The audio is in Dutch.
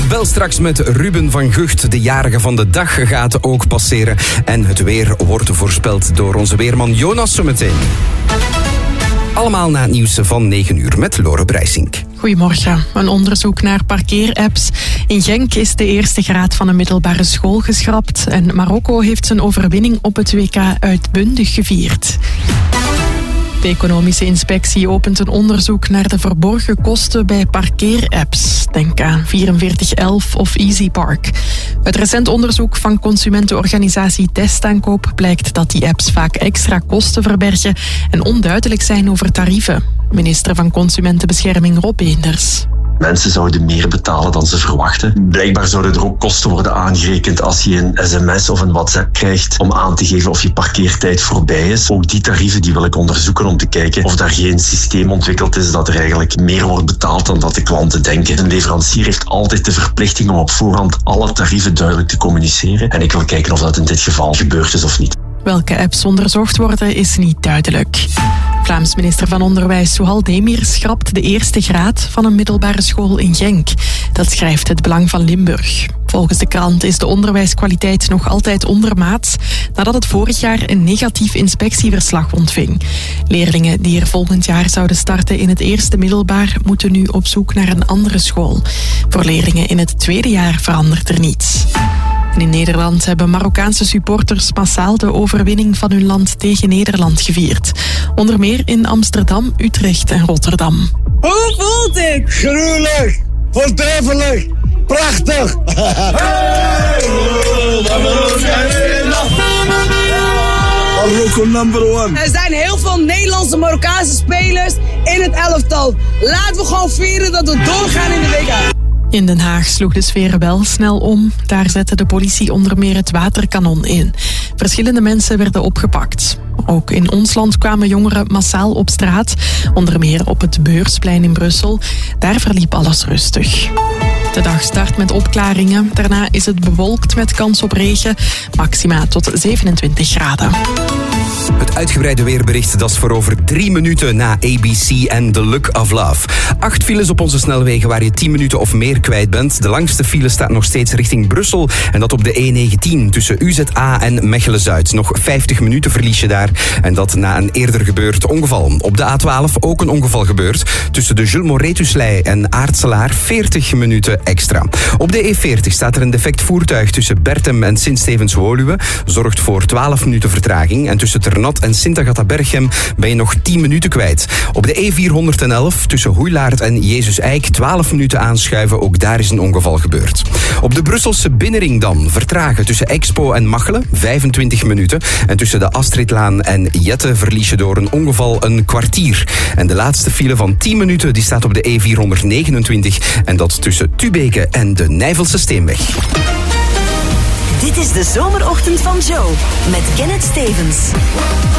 Bel straks met Ruben van Gucht. De jarige van de dag gaat ook passeren. En het weer wordt voorspeld door onze weerman Jonas zometeen. Allemaal na het nieuws van 9 uur met Lore Breisink. Goedemorgen. Een onderzoek naar parkeerapps. In Genk is de eerste graad van een middelbare school geschrapt. En Marokko heeft zijn overwinning op het WK uitbundig gevierd. De Economische Inspectie opent een onderzoek naar de verborgen kosten bij parkeerapps. Denk aan 4411 of EasyPark. Uit recent onderzoek van consumentenorganisatie Testaankoop blijkt dat die apps vaak extra kosten verbergen en onduidelijk zijn over tarieven. Minister van Consumentenbescherming Rob Eenders. Mensen zouden meer betalen dan ze verwachten. Blijkbaar zouden er ook kosten worden aangerekend als je een sms of een WhatsApp krijgt om aan te geven of je parkeertijd voorbij is. Ook die tarieven die wil ik onderzoeken om te kijken of daar geen systeem ontwikkeld is dat er eigenlijk meer wordt betaald dan dat de klanten denken. Een leverancier heeft altijd de verplichting om op voorhand alle tarieven duidelijk te communiceren. En ik wil kijken of dat in dit geval gebeurd is of niet. Welke apps onderzocht worden is niet duidelijk. Vlaams minister van Onderwijs Souhal Demir schrapt de eerste graad van een middelbare school in Genk. Dat schrijft Het Belang van Limburg. Volgens de krant is de onderwijskwaliteit nog altijd ondermaats nadat het vorig jaar een negatief inspectieverslag ontving. Leerlingen die er volgend jaar zouden starten in het eerste middelbaar moeten nu op zoek naar een andere school. Voor leerlingen in het tweede jaar verandert er niets. En in Nederland hebben Marokkaanse supporters massaal de overwinning van hun land tegen Nederland gevierd. Onder meer in Amsterdam, Utrecht en Rotterdam. Hoe voelt het? Gruwelijk, voortreffelijk, prachtig. Marokko number one. Er zijn heel veel Nederlandse Marokkaanse spelers in het elftal. Laten we gewoon vieren dat we doorgaan in de WK. In Den Haag sloeg de sfeer wel snel om. Daar zette de politie onder meer het waterkanon in. Verschillende mensen werden opgepakt. Ook in ons land kwamen jongeren massaal op straat. Onder meer op het Beursplein in Brussel. Daar verliep alles rustig. De dag start met opklaringen. Daarna is het bewolkt met kans op regen. Maxima tot 27 graden. Het uitgebreide weerbericht, dat is voor over 3 minuten na ABC en The Look of Love. 8 files op onze snelwegen waar je 10 minuten of meer kwijt bent. De langste file staat nog steeds richting Brussel. En dat op de E19 tussen UZA en Mechelen-Zuid. Nog 50 minuten verlies je daar. En dat na een eerder gebeurd ongeval. Op de A12 ook een ongeval gebeurd. Tussen de Jules Moretuslei en Aartselaar 40 minuten extra. Op de E40 staat er een defect voertuig tussen Bertem en Sint-Stevens-Woluwe. Zorgt voor 12 minuten vertraging. En tussen Ternat en Sint-Agatha-Berchem ben je nog 10 minuten kwijt. Op de E411 tussen Hoeilaard en Jezus-Eik 12 minuten aanschuiven. Ook daar is een ongeval gebeurd. Op de Brusselse binnenring dan vertragen tussen Expo en Machelen 25 minuten. En tussen de Astridlaan en Jette verlies je door een ongeval een kwartier. En de laatste file van 10 minuten die staat op de E429. En dat tussen Tubeke en de Nijvelse Steenweg. Dit is de zomerochtend van Joe met Kenneth Stevens.